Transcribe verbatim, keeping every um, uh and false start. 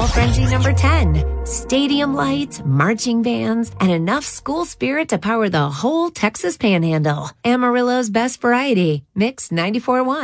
frenzy number ten. Stadium lights, marching bands, and enough school spirit to power the whole Texas Panhandle. Amarillo's best variety. Mix ninety-four point one.